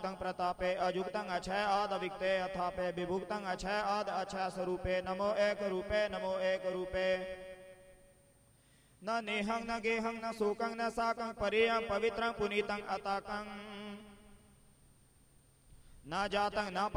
अभुक्तं प्रतापे अयुक्तं अक्षय आद विक्ते अथापे विभुक्तं अक्षय आद अक्षय स्वरूपे नमो एक रूपे नमो एक रूपे न नेहं न गेहं न शोकं न साकं परियं पवित्रं पुनीतं अताकं न जातं न